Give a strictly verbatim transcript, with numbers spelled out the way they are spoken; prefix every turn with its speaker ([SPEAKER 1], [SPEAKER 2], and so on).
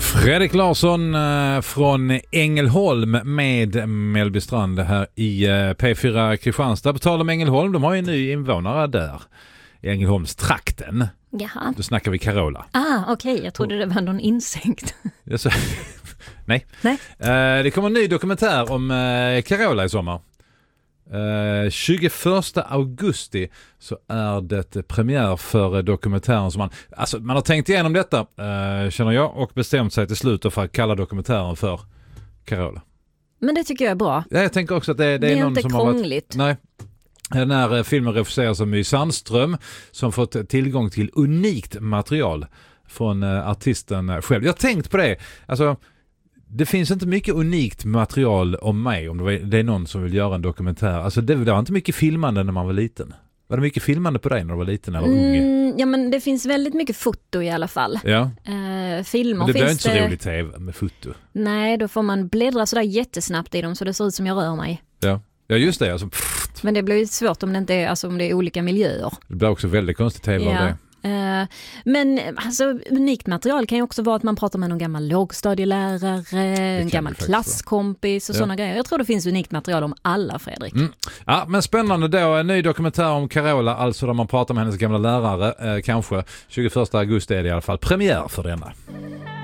[SPEAKER 1] Fredrik Larsson eh, från Ängelholm med Mellby Strand här i eh, P fyra Kristianstad. På tal om Ängelholm, de har ju en ny invånare där i Ängelholmstrakten.
[SPEAKER 2] Jaha.
[SPEAKER 1] Då snackar vi Carola.
[SPEAKER 2] Ah, okej. Okay. Jag trodde det var någon insekt.
[SPEAKER 1] Så, nej.
[SPEAKER 2] nej.
[SPEAKER 1] Eh, det kommer en ny dokumentär om eh, Carola i sommar. Uh, tjugoförsta augusti så är det premiär för dokumentären som man, alltså man har tänkt igenom detta uh, känner jag och bestämt sig till slut för att kalla dokumentären för Carola.
[SPEAKER 2] Men det tycker jag är bra.
[SPEAKER 1] Ja, jag tänker också att det, det,
[SPEAKER 2] det är,
[SPEAKER 1] är någon
[SPEAKER 2] inte
[SPEAKER 1] som
[SPEAKER 2] krångligt.
[SPEAKER 1] har varit, nej. Den här filmen regisseras av My Sandström som fått tillgång till unikt material från uh, artisten själv. Jag har tänkt på det, alltså det finns inte mycket unikt material om mig om det är någon som vill göra en dokumentär. Alltså det, det var inte mycket filmande när man var liten. Var det mycket filmande på dig när du var liten eller ung?
[SPEAKER 2] Mm, ja, men det finns väldigt mycket foto i alla fall.
[SPEAKER 1] Ja.
[SPEAKER 2] Uh, filmer
[SPEAKER 1] men det blir
[SPEAKER 2] finns
[SPEAKER 1] inte så
[SPEAKER 2] det...
[SPEAKER 1] roligt tv med foto.
[SPEAKER 2] Nej, då får man bläddra sådär jättesnabbt i dem så det ser ut som jag rör mig.
[SPEAKER 1] Ja, ja just det. Alltså,
[SPEAKER 2] men det blir ju svårt om det inte är, alltså, om det är olika miljöer.
[SPEAKER 1] Det blir också väldigt konstigt tv
[SPEAKER 2] ja.
[SPEAKER 1] av det.
[SPEAKER 2] Uh, men alltså, unikt material kan ju också vara att man pratar med någon gammal lågstadielärare, en gammal klasskompis och ja. sådana grejer. Jag tror det finns unikt material om alla, Fredrik. Mm.
[SPEAKER 1] Ja, men spännande då. En ny dokumentär om Carola, alltså där man pratar med hennes gamla lärare, eh, kanske. tjugoförsta augusti är det i alla fall premiär för denna.